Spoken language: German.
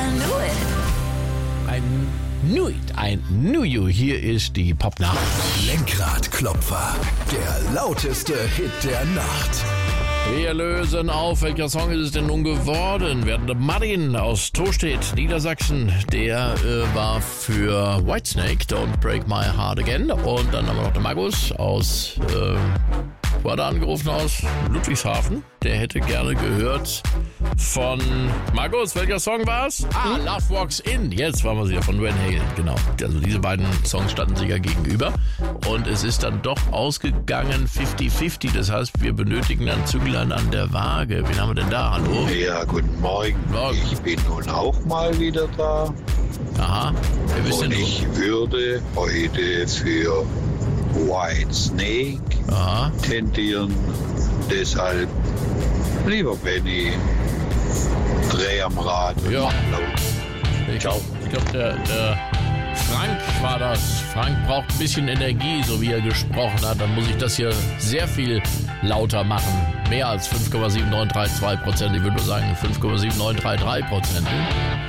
Ein New You. Hier ist die Popnacht. Lenkradklopfer, der lauteste Hit der Nacht. Wir lösen auf, welcher Song ist es denn nun geworden? Während Martin aus Tostedt, Niedersachsen, der war für Whitesnake, Don't Break My Heart Again. Und dann haben wir noch den Markus aus, wo hat er angerufen, aus Ludwigshafen. Der hätte gerne gehört von Markus, welcher Song war's? Love Walks In. Jetzt waren wir wieder von Van Halen, genau. Also diese beiden Songs standen sich ja gegenüber. Und es ist dann doch ausgegangen 50-50. Das heißt, wir benötigen ein Züglein an der Waage. Wen haben wir denn da? Hallo? Ja, guten Morgen. Ich bin nun auch mal wieder da. Aha. Wer bist denn du? Ich würde heute für Whitesnake tendieren. Deshalb, lieber Benny, dreh am Rad. Ja. Ich glaube, der Frank war das. Frank braucht ein bisschen Energie, so wie er gesprochen hat. Dann muss ich das hier sehr viel lauter machen. Mehr als 5,7932%. Ich würde nur sagen 5,7933%.